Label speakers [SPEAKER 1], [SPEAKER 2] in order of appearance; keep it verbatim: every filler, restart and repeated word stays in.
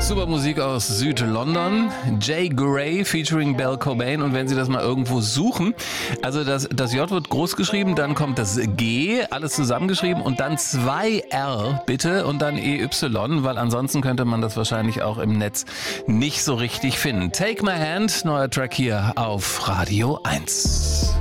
[SPEAKER 1] Super Musik aus Süd-London. Jay Gray featuring Belle Cobain. Und wenn Sie das mal irgendwo suchen, also das, das J wird groß geschrieben, dann kommt das G, alles zusammengeschrieben und dann zwei R bitte und dann E Y, weil ansonsten könnte man das wahrscheinlich auch im Netz nicht so richtig finden. Take My Hand, neuer Track hier auf Radio eins.